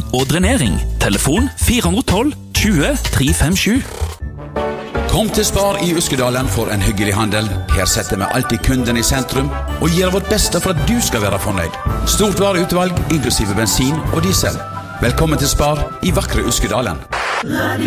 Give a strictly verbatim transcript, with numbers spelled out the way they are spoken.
og drenering. Telefon fire ett to, tjue, tre fem sju. Kom til Spar i Uskedalen for en hyggelig handel. Her setter vi alltid kunden i sentrum og gjør vårt beste for at du skal være fornøyd. Stort vareutvalg, inklusive bensin og diesel. Velkommen til Spar i vakre Uskedalen.